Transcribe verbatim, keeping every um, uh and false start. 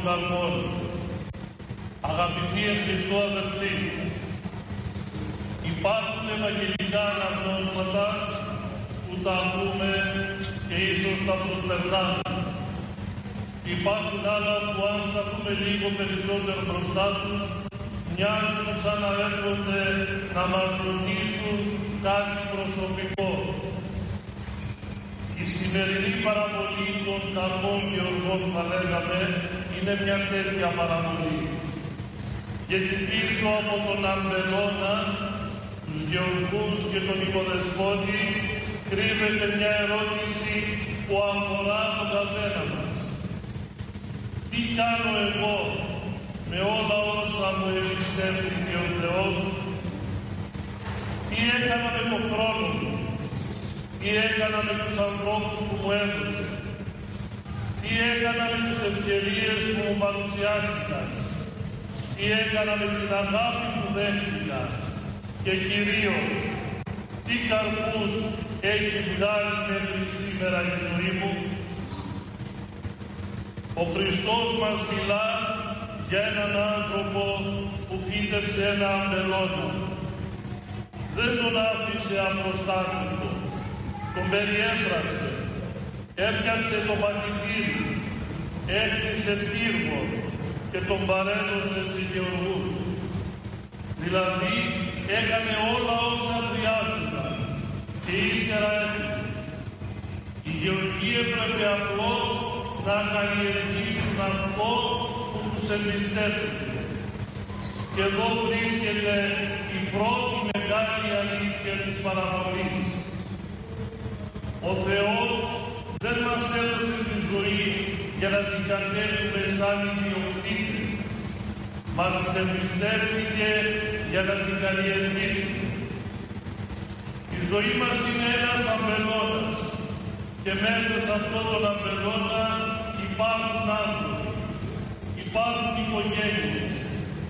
καρπών. Αγαπητοί εν Χριστώ αδελφοί, υπάρχουν ευαγγελικά αναγνώσματα που τα ακούμε και ίσως τα προσπερνάμε. Υπάρχουν άλλα που αν σταθούμε λίγο περισσότερο μπροστά τους, μοιάζουν σαν να έρχονται να μας ρωτήσουν κάτι προσωπικό. Η σημερινή παραβολή των καρπών γεωργών, θα λέγαμε, είναι μια τέτοια παραβολή. Γιατί πίσω από τον αμπελώνα, τους γεωργούς και τον οικοδεσπότη, κρύβεται μια ερώτηση που αφορά τον καθένα μας. Τι κάνω εγώ με όλα όσα μου εμπιστεύτηκε ο Θεός? Τι έκανα με τον χρόνο μου? Τι έκανα με τους ανθρώπους που μου έδωσε? Τι έκανα με τις ευκαιρίες που μου παρουσιάστηκαν? Τι έκανα με την αγάπη που δέχτηκα? Και κυρίως, τι καρπούς έχει βγάλει μέχρι σήμερα η ζωή μου? Ο Χριστός μας μιλά για έναν άνθρωπο που φύτεψε ένα αμπελώνα. Δεν τον άφησε απροστάτευτο. Τον περιέφραξε. Έφτιαξε το πατητήρι. Έκτισε πύργο και τον παρέδωσε σε γεωργούς. Δηλαδή έκανε όλα όσα χρειάζονταν και ύστερα έφυγε. Οι γεωργοί έπρεπε απλώς να καλλιεργήσουν αυτό που τους εμπιστεύτηκε. Και εδώ βρίσκεται η πρώτη μεγάλη αλήθεια της παραβολής. Ο Θεός δεν μας έδωσε τη ζωή για να την κατέχουμε σαν ιδιοκτήτες. Μας την εμπιστεύτηκε για να την καλλιεργήσουμε. Η ζωή μας είναι ένας αμπελώνας και μέσα σε αυτόν τον αμπελώνα υπάρχουν άνθρωποι, υπάρχουν οικογένειες,